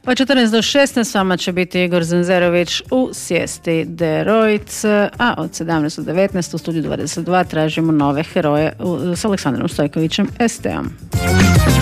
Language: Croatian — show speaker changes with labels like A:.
A: Od 14 do 16 s vama će biti Igor Zanzerović u Sjesti Deroic, a od 17 do 19 u studiju 22 tražimo nove heroje s Aleksandrom Stojkovićem ST-om.